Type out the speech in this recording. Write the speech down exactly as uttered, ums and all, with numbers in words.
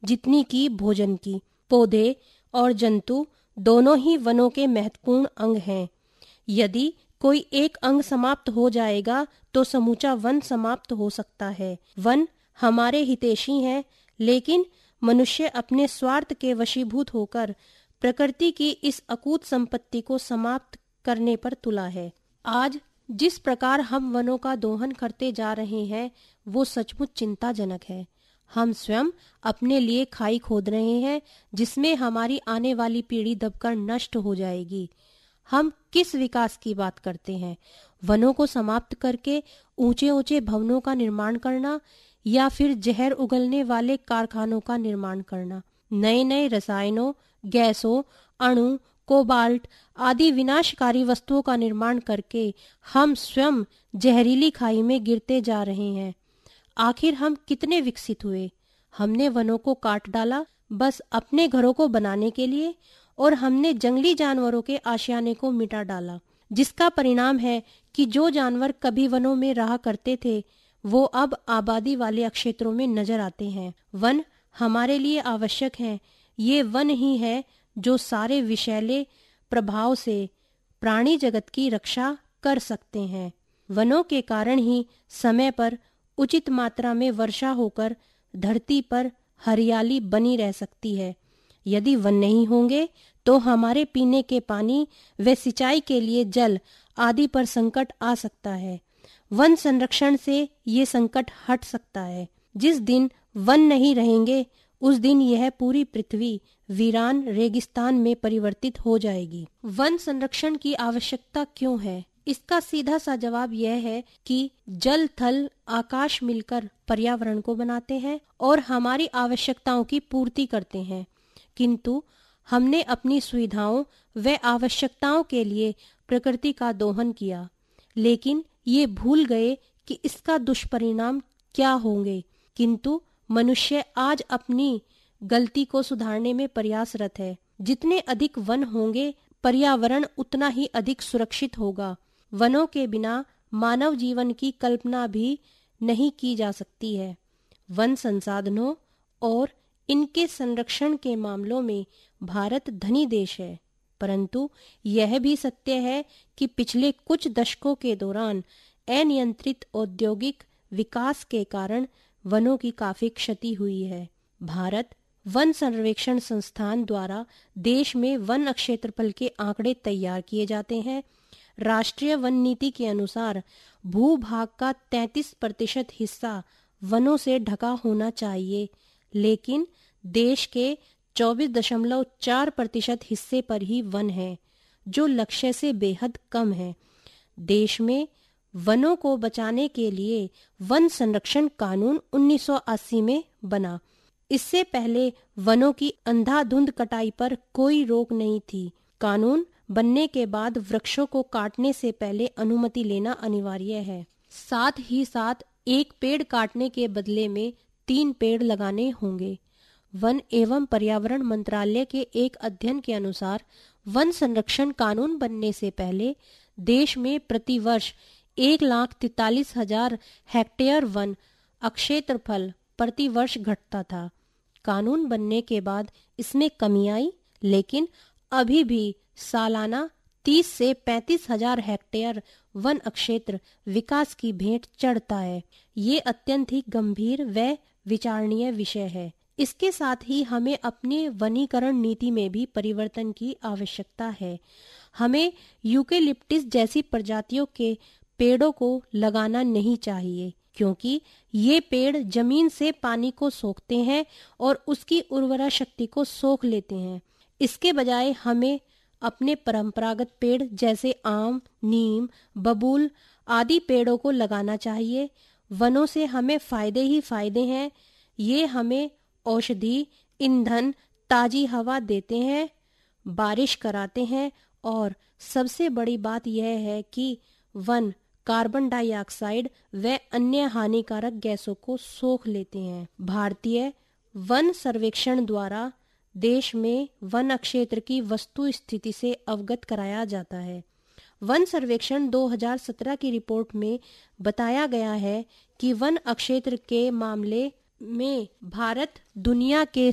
जितनी की भोजन की। पौधे और जंतु दोनों ही वनों के महत्वपूर्ण अंग हैं। यदि कोई एक अंग समाप्त हो जाएगा तो समूचा वन समाप्त हो सकता है। वन हमारे हितैषी हैं, लेकिन मनुष्य अपने स्वार्थ के वशीभूत होकर प्रकृति की इस अकूत संपत्ति को समाप्त करने पर तुला है। आज जिस प्रकार हम वनों का दोहन करते जा रहे हैं वो सचमुच चिंताजनक है। हम स्वयं अपने लिए खाई खोद रहे हैं जिसमें हमारी आने वाली पीढ़ी दबकर नष्ट हो जाएगी। हम किस विकास की बात करते हैं? वनों को समाप्त करके ऊंचे ऊंचे भवनों का निर्माण करना या फिर जहर उगलने वाले कारखानों का निर्माण करना? नए नए रसायनों, गैसों, अणु, कोबाल्ट आदि विनाशकारी वस्तुओं का निर्माण करके हम स्वयं जहरीली खाई में गिरते जा रहे हैं। आखिर हम कितने विकसित हुए? हमने वनों को काट डाला बस अपने घरों को बनाने के लिए, और हमने जंगली जानवरों के आशियाने को मिटा डाला, जिसका परिणाम है कि जो जानवर कभी वनों में रहा करते थे वो अब आबादी वाले क्षेत्रों में नजर आते हैं। वन हमारे लिए आवश्यक हैं। ये वन ही है जो सारे विषैले प्रभाव से प्राणी जगत की रक्षा कर सकते हैं। वनों के कारण ही समय पर उचित मात्रा में वर्षा होकर धरती पर हरियाली बनी रह सकती है। यदि वन नहीं होंगे तो हमारे पीने के पानी व सिंचाई के लिए जल आदि पर संकट आ सकता है। वन संरक्षण से ये संकट हट सकता है। जिस दिन वन नहीं रहेंगे उस दिन यह पूरी पृथ्वी वीरान रेगिस्तान में परिवर्तित हो जाएगी। वन संरक्षण की आवश्यकता क्यों है? इसका सीधा सा जवाब यह है कि जल, थल, आकाश मिलकर पर्यावरण को बनाते हैं और हमारी आवश्यकताओं की पूर्ति करते हैं, किंतु हमने अपनी सुविधाओं व आवश्यकताओं के लिए प्रकृति का दोहन किया, लेकिन ये भूल गए कि इसका दुष्परिणाम क्या होंगे। किंतु मनुष्य आज अपनी गलती को सुधारने में प्रयासरत है। जितने अधिक वन होंगे पर्यावरण उतना ही अधिक सुरक्षित होगा। वनों के बिना मानव जीवन की कल्पना भी नहीं की जा सकती है। वन संसाधनों और इनके संरक्षण के मामलों में भारत धनी देश है, परंतु यह भी सत्य है कि पिछले कुछ दशकों के दौरान अनियंत्रित औद्योगिक विकास के कारण वनों की काफी क्षति हुई है। भारत वन सर्वेक्षण संस्थान द्वारा देश में वन क्षेत्रफल के आंकड़े तैयार किए जाते हैं। राष्ट्रीय वन नीति के अनुसार भूभाग का तैंतीस प्रतिशत हिस्सा वनों से ढका होना चाहिए, लेकिन देश के चौबीस दशमलव चार प्रतिशत हिस्से पर ही वन है, जो लक्ष्य से बेहद कम है। देश में वनों को बचाने के लिए वन संरक्षण कानून उन्नीस सौ अस्सी में बना। इससे पहले वनों की अंधाधुंध कटाई पर कोई रोक नहीं थी। कानून बनने के बाद वृक्षों को काटने से पहले अनुमति लेना अनिवार्य है। साथ ही साथ एक पेड़ काटने के बदले में तीन पेड़ लगाने होंगे। वन एवं पर्यावरण मंत्रालय के एक अध्ययन के अनुसार वन संरक्षण कानून बनने से पहले देश में प्रति वर्ष एक लाख तैतालीस हजार हेक्टेयर वन क्षेत्रफल प्रति वर्ष घटता था। कानून बनने के बाद इसमें कमी आई, लेकिन अभी भी सालाना तीस से पैंतीस हजार हेक्टेयर वन क्षेत्र विकास की भेंट चढ़ता है। ये अत्यंत ही गंभीर व विचारणीय विषय है। इसके साथ ही हमें अपनी वनीकरण नीति में भी परिवर्तन की आवश्यकता है। हमें यूकेलिप्टिस जैसी प्रजातियों के पेड़ों को लगाना नहीं चाहिए, क्योंकि ये पेड़ जमीन से पानी को सोखते हैं और उसकी उर्वरा शक्ति को सोख लेते हैं। इसके बजाय हमें अपने परंपरागत पेड़ जैसे आम, नीम, बबूल आदि पेड़ों को लगाना चाहिए। वनों से हमें फायदे ही फायदे हैं। ये हमें औषधि, ईंधन, ताजी हवा देते हैं, बारिश कराते हैं और सबसे बड़ी बात यह है कि वन कार्बन डाइऑक्साइड व अन्य हानिकारक गैसों को सोख लेते हैं। भारतीय वन सर्वेक्षण द्वारा देश में वन क्षेत्र की वस्तु स्थिति से अवगत कराया जाता है। वन सर्वेक्षण दो हज़ार सत्रह की रिपोर्ट में बताया गया है कि वन क्षेत्र के मामले में भारत दुनिया के